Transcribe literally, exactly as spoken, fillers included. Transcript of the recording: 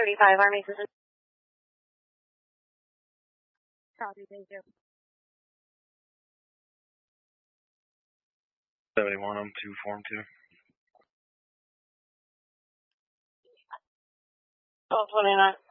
thirty-five, Army position. Copy, thank you. seventy-one, I'm two, form two. twelve twenty-nine.